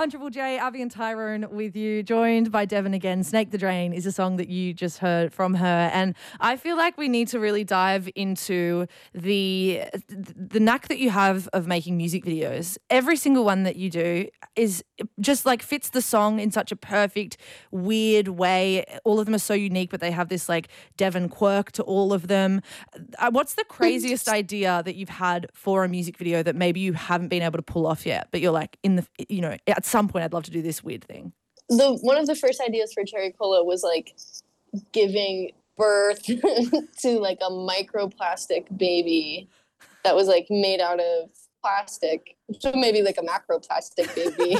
On Triple J, Abby and Tyrone with you, joined by Devon again. Snake the Drain is a song that you just heard from her. And I feel like we need to really dive into the knack that you have of making music videos. Every single one that you do is just like fits the song in such a perfect, weird way. All of them are so unique, but they have this like Devon quirk to all of them. What's the craziest idea that you've had for a music video that maybe you haven't been able to pull off yet, but you're like, at some point I'd love to do this weird thing? One of the first ideas for Cherry Cola was like giving birth to like a microplastic baby that was like made out of plastic, so maybe like a macroplastic baby.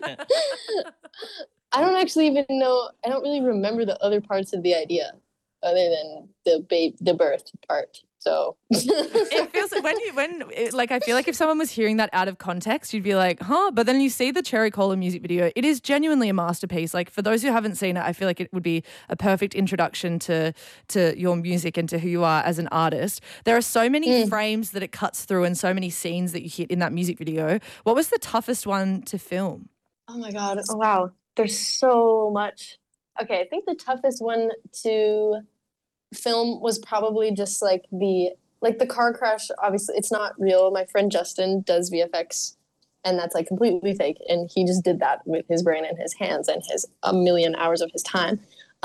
I don't actually even know. I don't really remember the other parts of the idea other than the birth part. So it feels like I feel like if someone was hearing that out of context, you'd be like, huh? But then you see the Cherry Cola music video. It is genuinely a masterpiece. Like for those who haven't seen it, I feel like it would be a perfect introduction to your music and to who you are as an artist. There are so many frames that it cuts through and so many scenes that you hit in that music video. What was the toughest one to film? Oh my God. Oh, wow. There's so much. Okay. I think the toughest one to film was probably just like the car crash. Obviously it's not real. My friend Justin does VFX and that's like completely fake, and he just did that with his brain and his hands and his a million hours of his time.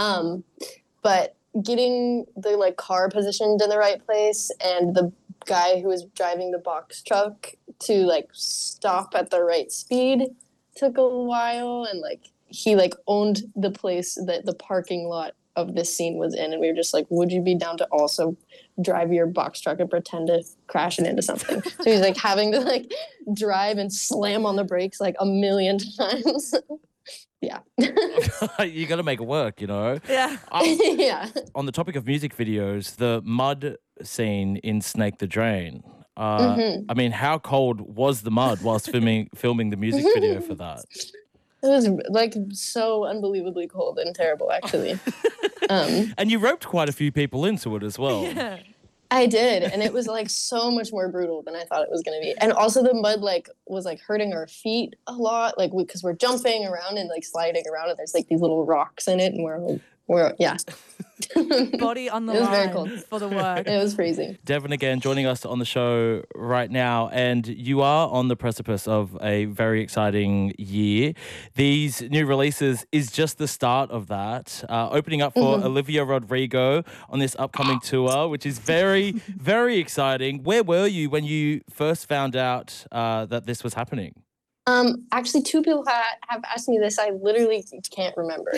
But getting the like car positioned in the right place and the guy who was driving the box truck to like stop at the right speed took a while, and like he like owned the place that the parking lot of this scene was in, and we were just like, would you be down to also drive your box truck and pretend to crash it into something? So he's like having to like drive and slam on the brakes like a million times. Yeah. You got to make it work, you know? Yeah. Yeah. On the topic of music videos, the mud scene in Snake the Drain. I mean, how cold was the mud whilst filming the music video for that? It was like so unbelievably cold and terrible, actually. And you roped quite a few people into it as well. Yeah. I did, and it was like so much more brutal than I thought it was going to be. And also the mud like was like hurting our feet a lot, like because we're jumping around and like sliding around, and there's like these little rocks in it, and we're yeah. Body on the It was very line cold. for the work. It was freezing. Devon again joining us on the show right now, and you are on the precipice of a very exciting year. These new releases is just the start of that. Opening up for Olivia Rodrigo on this upcoming tour, which is very, very exciting. Where were you when you first found out that this was happening? Actually, two people have asked me this. I literally can't remember.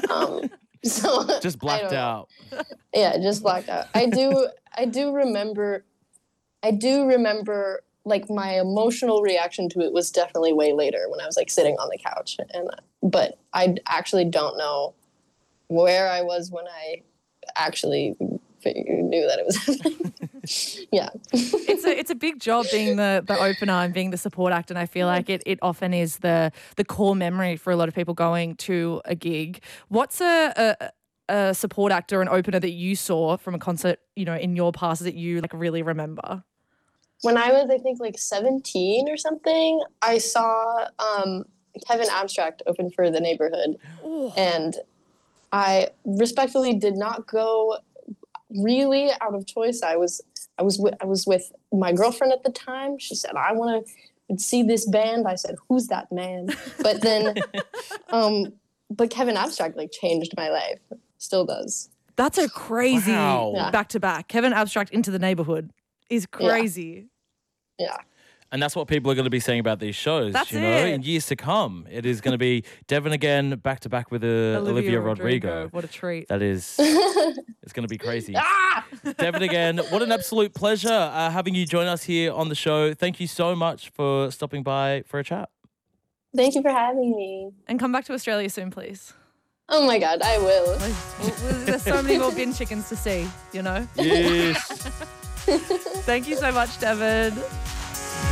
So Just blacked out. Yeah, just blacked out. I do remember like my emotional reaction to it was definitely way later when I was like sitting on the couch, but I actually don't know where I was when I actually knew that it was happening. Yeah. It's a big job being the opener and being the support act, and I feel like it often is the core memory for a lot of people going to a gig. What's a support act or an opener that you saw from a concert, in your past that you like really remember? When I was, I think, like 17 or something, I saw Kevin Abstract open for The Neighborhood. Ooh. And I respectfully did not go really out of choice. I was with my girlfriend at the time. She said, I want to see this band. I said, who's that man? But then, but Kevin Abstract like changed my life. Still does. That's a crazy back to back. Kevin Abstract into The Neighborhood is crazy. Yeah. And that's what people are going to be saying about these shows, That's in years to come. It is going to be Devon again, back to back with Olivia Rodrigo. What a treat. That is, it's going to be crazy. Devon again, what an absolute pleasure having you join us here on the show. Thank you so much for stopping by for a chat. Thank you for having me. And come back to Australia soon, please. Oh my God, I will. There's so many more bin chickens to see, Yes. Thank you so much, Devon.